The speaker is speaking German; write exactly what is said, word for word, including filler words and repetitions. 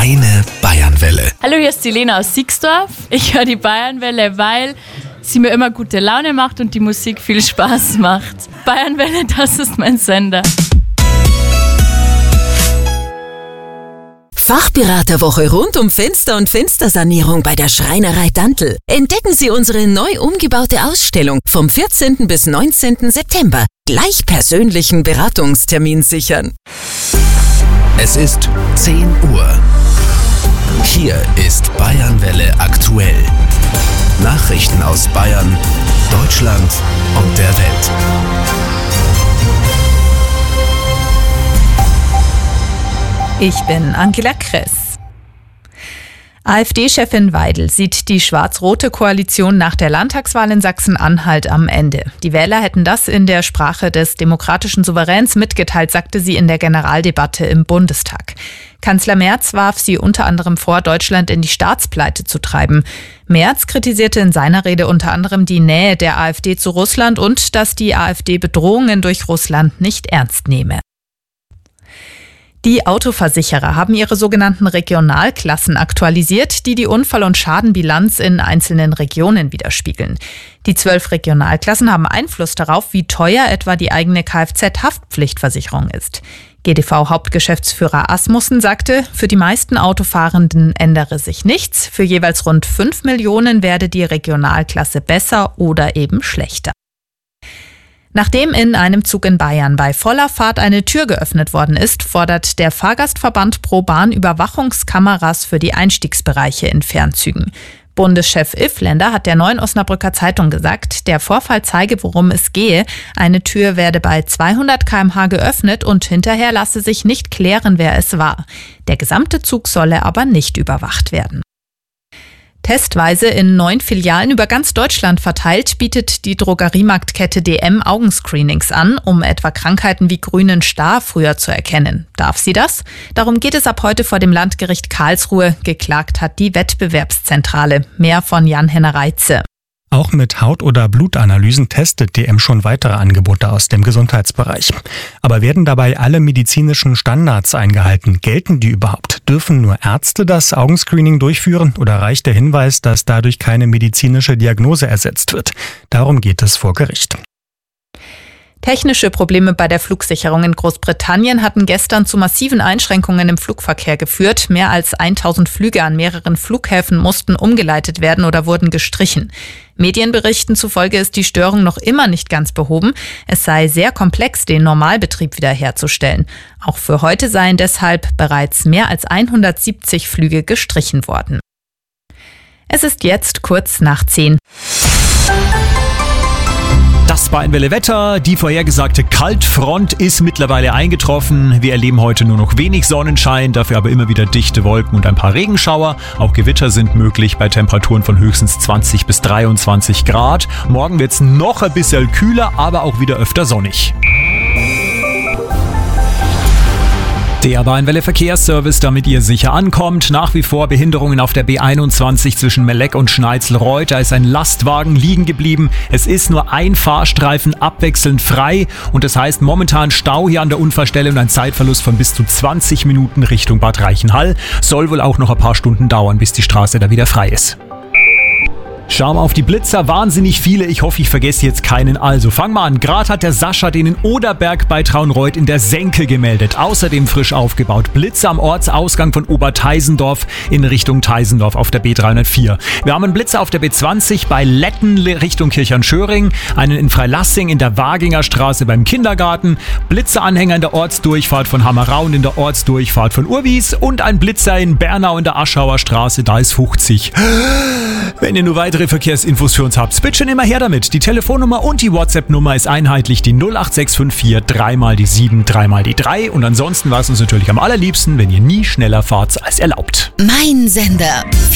Deine Bayernwelle. Hallo, hier ist die Lena aus Siegsdorf. Ich höre die Bayernwelle, weil sie mir immer gute Laune macht und die Musik viel Spaß macht. Bayernwelle, das ist mein Sender. Fachberaterwoche rund um Fenster- und Fenstersanierung bei der Schreinerei Dantl. Entdecken Sie unsere neu umgebaute Ausstellung vom vierzehnten bis neunzehnten September. Gleich persönlichen Beratungstermin sichern. Es ist zehn Uhr. Hier ist Bayernwelle aktuell. Nachrichten aus Bayern, Deutschland und der Welt. Ich bin Angela Kress. AfD-Chefin Weidel sieht die schwarz-rote Koalition nach der Landtagswahl in Sachsen-Anhalt am Ende. Die Wähler hätten das in der Sprache des demokratischen Souveräns mitgeteilt, sagte sie in der Generaldebatte im Bundestag. Kanzler Merz warf sie unter anderem vor, Deutschland in die Staatspleite zu treiben. Merz kritisierte in seiner Rede unter anderem die Nähe der AfD zu Russland und dass die AfD Bedrohungen durch Russland nicht ernst nehme. Die Autoversicherer haben ihre sogenannten Regionalklassen aktualisiert, die die Unfall- und Schadenbilanz in einzelnen Regionen widerspiegeln. Die zwölf Regionalklassen haben Einfluss darauf, wie teuer etwa die eigene Kfz-Haftpflichtversicherung ist. G D V-Hauptgeschäftsführer Asmussen sagte, für die meisten Autofahrenden ändere sich nichts. Für jeweils rund fünf Millionen werde die Regionalklasse besser oder eben schlechter. Nachdem in einem Zug in Bayern bei voller Fahrt eine Tür geöffnet worden ist, fordert der Fahrgastverband ProBahn Überwachungskameras für die Einstiegsbereiche in Fernzügen. Bundeschef Iffländer hat der Neuen Osnabrücker Zeitung gesagt, der Vorfall zeige, worum es gehe. Eine Tür werde bei zweihundert Kilometer pro Stunde geöffnet und hinterher lasse sich nicht klären, wer es war. Der gesamte Zug solle aber nicht überwacht werden. Testweise in neun Filialen über ganz Deutschland verteilt, bietet die Drogeriemarktkette D M Augenscreenings an, um etwa Krankheiten wie grünen Star früher zu erkennen. Darf sie das? Darum geht es ab heute vor dem Landgericht Karlsruhe. Geklagt hat die Wettbewerbszentrale. Mehr von Jan-Henner Reitze. Auch mit Haut- oder Blutanalysen testet D M schon weitere Angebote aus dem Gesundheitsbereich. Aber werden dabei alle medizinischen Standards eingehalten? Gelten die überhaupt? Dürfen nur Ärzte das Augenscreening durchführen oder reicht der Hinweis, dass dadurch keine medizinische Diagnose ersetzt wird? Darum geht es vor Gericht. Technische Probleme bei der Flugsicherung in Großbritannien hatten gestern zu massiven Einschränkungen im Flugverkehr geführt. Mehr als tausend Flüge an mehreren Flughäfen mussten umgeleitet werden oder wurden gestrichen. Medienberichten zufolge ist die Störung noch immer nicht ganz behoben. Es sei sehr komplex, den Normalbetrieb wiederherzustellen. Auch für heute seien deshalb bereits mehr als hundertsiebzig Flüge gestrichen worden. Es ist jetzt kurz nach zehn. Das Bayernwelle Wetter, die vorhergesagte Kaltfront ist mittlerweile eingetroffen. Wir erleben heute nur noch wenig Sonnenschein, dafür aber immer wieder dichte Wolken und ein paar Regenschauer. Auch Gewitter sind möglich bei Temperaturen von höchstens zwanzig bis dreiundzwanzig Grad. Morgen wird es noch ein bisschen kühler, aber auch wieder öfter sonnig. Der Bayernwelle Verkehrsservice, damit ihr sicher ankommt. Nach wie vor Behinderungen auf der B einundzwanzig zwischen Melleck und Schneizelreuth. Da ist ein Lastwagen liegen geblieben. Es ist nur ein Fahrstreifen abwechselnd frei und das heißt momentan Stau hier an der Unfallstelle und ein Zeitverlust von bis zu zwanzig Minuten Richtung Bad Reichenhall. Soll wohl auch noch ein paar Stunden dauern, bis die Straße da wieder frei ist. Schauen wir auf die Blitzer, wahnsinnig viele, ich hoffe, ich vergesse jetzt keinen. Also, fang mal an. Gerade hat der Sascha den in Oderberg bei Traunreuth in der Senke gemeldet. Außerdem frisch aufgebaut. Blitzer am Ortsausgang von Oberteisendorf in Richtung Teisendorf auf der B dreihundertvier. Wir haben einen Blitzer auf der B zwanzig bei Letten Richtung Kirchernschöring, einen in Freilassing in der Waginger Straße beim Kindergarten, Blitzeranhänger in der Ortsdurchfahrt von Hammerau und in der Ortsdurchfahrt von Urwies und ein Blitzer in Bernau in der Aschauer Straße, da ist fünfzig. Wenn ihr nur weitere Verkehrsinfos für uns habt, bitte schon immer her damit. Die Telefonnummer und die WhatsApp-Nummer ist einheitlich die null acht sechs fünf vier drei mal die sieben, drei mal die drei. Und ansonsten war es uns natürlich am allerliebsten, wenn ihr nie schneller fahrt als erlaubt. Mein Sender.